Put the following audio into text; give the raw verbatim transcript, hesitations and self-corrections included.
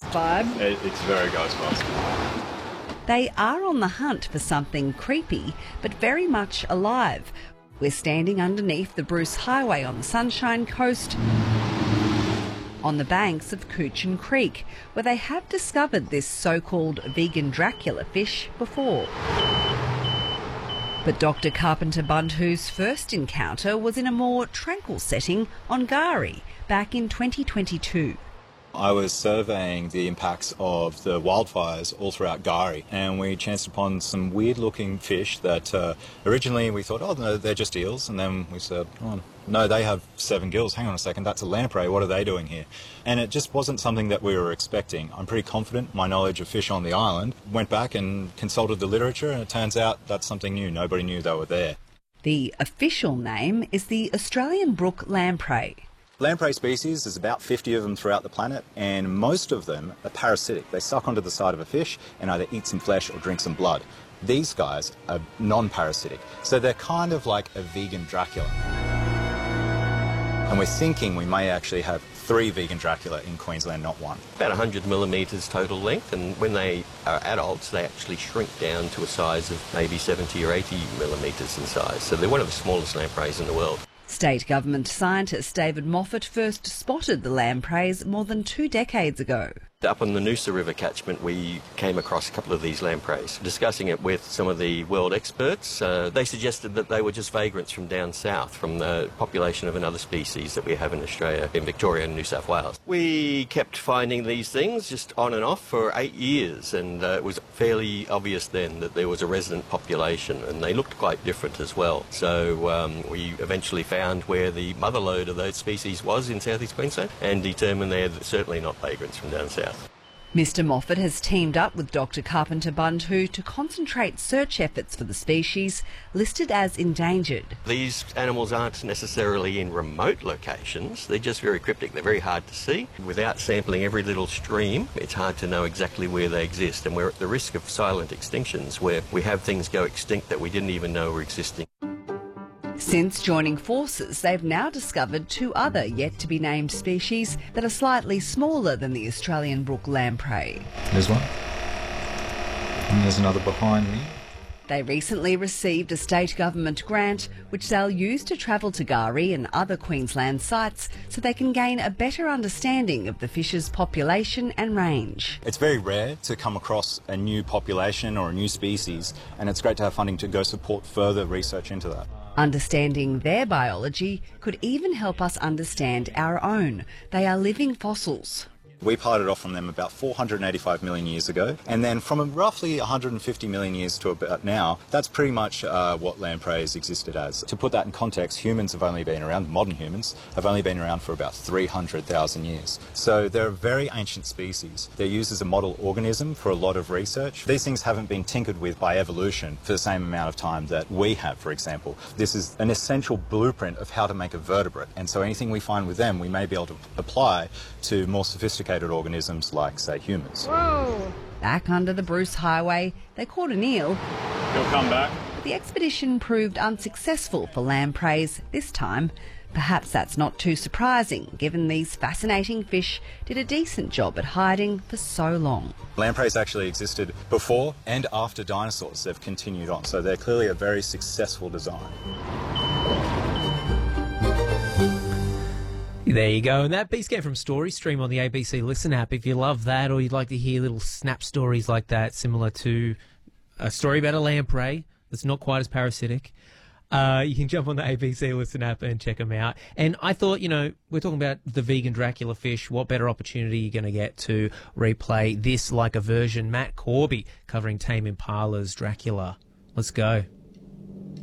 vibe. It, it's very Ghostbusters. They are on the hunt for something creepy, but very much alive. We're standing underneath the Bruce Highway on the Sunshine Coast, on the banks of Coochin Creek, where they have discovered this so-called vegan Dracula fish before. But Doctor Carpenter Bundhu's first encounter was in a more tranquil setting on Gari back in twenty twenty-two. I was surveying the impacts of the wildfires all throughout Gari, and we chanced upon some weird-looking fish that uh, originally we thought, oh, no, they're just eels, and then we said, oh, no, they have seven gills. Hang on a second, that's a lamprey. What are they doing here? And it just wasn't something that we were expecting. I'm pretty confident my knowledge of fish on the island. Went back and consulted the literature, and it turns out that's something new. Nobody knew they were there. The official name is the Australian brook lamprey. Lamprey species, there's about fifty of them throughout the planet, and most of them are parasitic. They suck onto the side of a fish and either eat some flesh or drink some blood. These guys are non-parasitic, so they're kind of like a vegan Dracula. And we're thinking we may actually have three vegan Dracula in Queensland, not one. About one hundred millimetres total length, and when they are adults, they actually shrink down to a size of maybe seventy or eighty millimetres in size. So they're one of the smallest lampreys in the world. State government scientist David Moffat first spotted the lampreys more than two decades ago. Up on the Noosa River catchment, we came across a couple of these lampreys. Discussing it with some of the world experts, uh, they suggested that they were just vagrants from down south, from the population of another species that we have in Australia, in Victoria and New South Wales. We kept finding these things just on and off for eight years, and uh, it was fairly obvious then that there was a resident population, and they looked quite different as well. So um, we eventually found where the mother lode of those species was in southeast Queensland, and determined they're certainly not vagrants from down south. Mister Moffat has teamed up with Doctor Carpenter Bundhu to concentrate search efforts for the species listed as endangered. These animals aren't necessarily in remote locations, they're just very cryptic, they're very hard to see. Without sampling every little stream, it's hard to know exactly where they exist, and we're at the risk of silent extinctions where we have things go extinct that we didn't even know were existing. Since joining forces, they've now discovered two other yet-to-be-named species that are slightly smaller than the Australian brook lamprey. There's one. And there's another behind me. They recently received a state government grant which they'll use to travel to Gari and other Queensland sites so they can gain a better understanding of the fish's population and range. It's very rare to come across a new population or a new species, and it's great to have funding to go support further research into that. Understanding their biology could even help us understand our own. They are living fossils. We parted off from them about four hundred eighty-five million years ago, and then from roughly one hundred fifty million years to about now, that's pretty much uh, what lampreys existed as. To put that in context, humans have only been around, modern humans, have only been around for about three hundred thousand years. So they're a very ancient species. They're used as a model organism for a lot of research. These things haven't been tinkered with by evolution for the same amount of time that we have, for example. This is an essential blueprint of how to make a vertebrate, and so anything we find with them, we may be able to apply to more sophisticated organisms like, say, humans. Whoa! Back under the Bruce Highway, they caught an eel. He'll come back. But the expedition proved unsuccessful for lampreys this time. Perhaps that's not too surprising, given these fascinating fish did a decent job at hiding for so long. Lampreys actually existed before and after dinosaurs. They've continued on, so they're clearly a very successful design. There you go. And that Beast came from Story Stream on the A B C Listen app. If you love that, or you'd like to hear little snap stories like that, similar to a story about a lamprey that's not quite as parasitic, uh, you can jump on the A B C Listen app and check them out. And I thought, you know, we're talking about the vegan Dracula fish. What better opportunity are you going to get to replay this like a version? Matt Corby covering Tame Impala's Dracula. Let's go.